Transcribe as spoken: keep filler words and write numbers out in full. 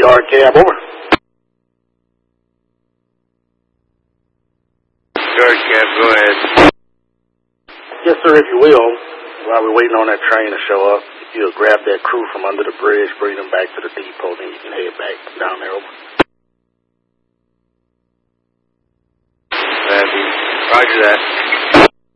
Yard cab, over. Yard cab, go ahead. Yes, sir, if you will, while we're waiting on that train to show up, if you'll grab that crew from under the bridge, bring them back to the depot, then you can head back down there, over. Roger that.